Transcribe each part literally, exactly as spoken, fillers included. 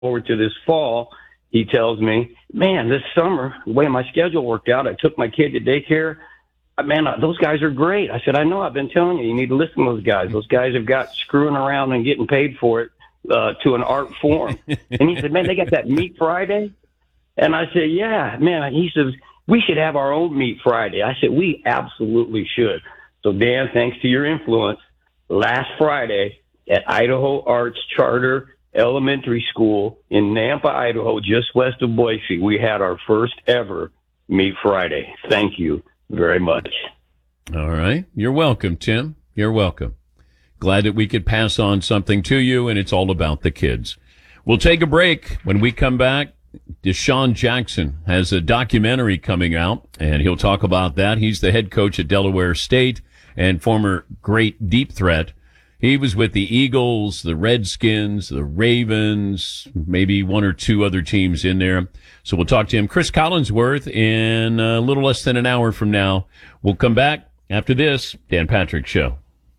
forward to this fall. He tells me, man, this summer, the way my schedule worked out, I took my kid to daycare. Man, those guys are great. I said, I know. I've been telling you, you need to listen to those guys. Those guys have got screwing around and getting paid for it uh, to an art form. And he said, man, they got that Meat Friday. And I said, yeah, man. He says, we should have our own Meat Friday. I said, we absolutely should. So, Dan, thanks to your influence, last Friday at Idaho Arts Charter Elementary School in Nampa, Idaho, just west of Boise, we had our first ever Meat Friday. Thank you very much. All right. You're welcome, Tim. You're welcome. Glad that we could pass on something to you, and it's all about the kids. We'll take a break. When we come back, Deshaun Jackson has a documentary coming out, and he'll talk about that. He's the head coach at Delaware State and former great deep threat. He was with the Eagles, the Redskins, the Ravens, maybe one or two other teams in there. So we'll talk to him. Chris Collinsworth in a little less than an hour from now. We'll come back after this Dan Patrick Show.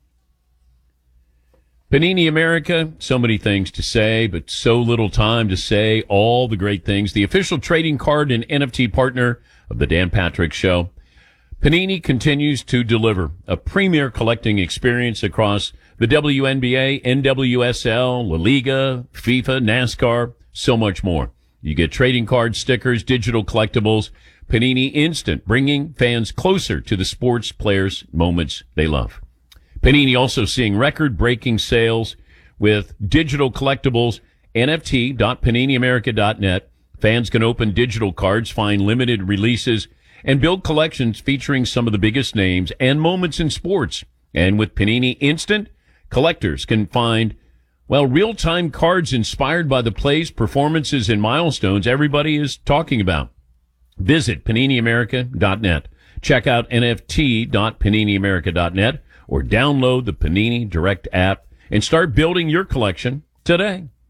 Panini America, so many things to say, but so little time to say all the great things. The official trading card and N F T partner of the Dan Patrick Show. Panini continues to deliver a premier collecting experience across the W N B A, N W S L, La Liga, FIFA, NASCAR, so much more. You get trading cards, stickers, digital collectibles, Panini Instant, bringing fans closer to the sports players' moments they love. Panini also seeing record-breaking sales with digital collectibles, N F T dot panini america dot net. Fans can open digital cards, find limited releases, and build collections featuring some of the biggest names and moments in sports. And with Panini Instant, collectors can find, well, real-time cards inspired by the plays, performances, and milestones everybody is talking about. Visit panini america dot net. Check out N F T dot panini america dot net or download the Panini Direct app and start building your collection today.